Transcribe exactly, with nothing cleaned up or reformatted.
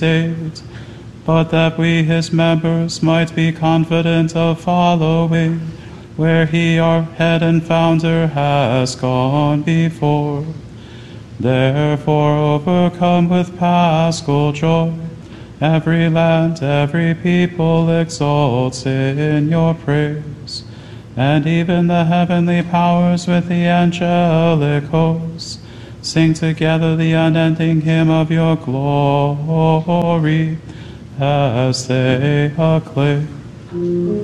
state, but that we his members might be confident of following where he our head and founder has gone before. Therefore overcome with paschal joy, every land, every people exalts in your praise, and even the heavenly powers with the angelic hosts sing together the unending hymn of your glory as they acclaim.